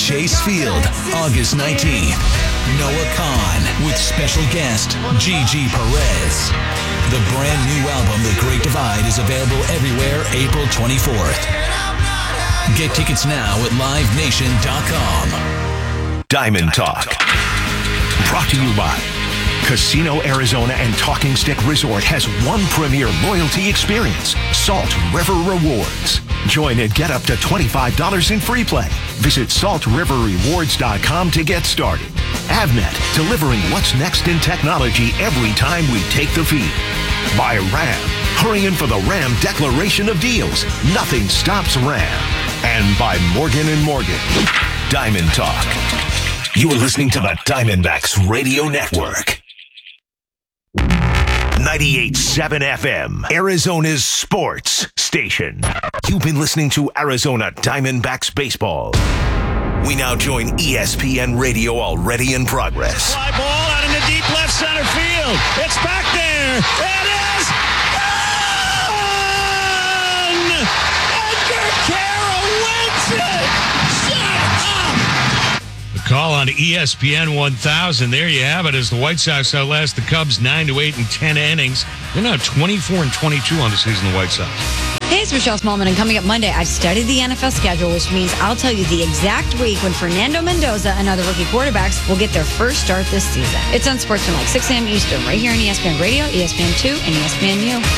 Chase Field, August 19th. Noah Khan with special guest Gigi Perez. The brand new album, The Great Divide, is available everywhere April 24th. Get tickets now at livenation.com. Diamond Talk. Brought to you by Casino Arizona and Talking Stick Resort has one premier loyalty experience, Salt River Rewards. Join and get up to $25 in free play. Visit saltriverrewards.com to get started. Avnet, delivering what's next in technology every time we take the feed. By Ram, hurrying for the Ram Declaration of Deals. Nothing stops Ram. And by Morgan & Morgan. Diamond Talk. You are listening to the Diamondbacks Radio Network. 98.7 FM, Arizona's sports station. You've been listening to Arizona Diamondbacks baseball. We now join ESPN Radio already in progress. Fly ball out into deep left center field. It's back there. It is gone! Edgar Carroll wins it! Shut up! The call on ESPN 1000. There you have it, as the White Sox outlast the Cubs 9-8 in 10 innings. They're now 24-22 on the season, the White Sox. Hey, it's Michelle Smallman, and coming up Monday, I've studied the NFL schedule, which means I'll tell you the exact week when Fernando Mendoza and other rookie quarterbacks will get their first start this season. It's on Sportsman, like 6 a.m. Eastern, right here on ESPN Radio, ESPN2, and ESPNU.